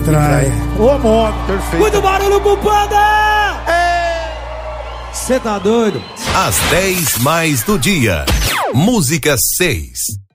trai. Ô, modo. Perfeito. Muito barulho pro Panda! Cê tá doido? Às 10 mais do dia. Música 6.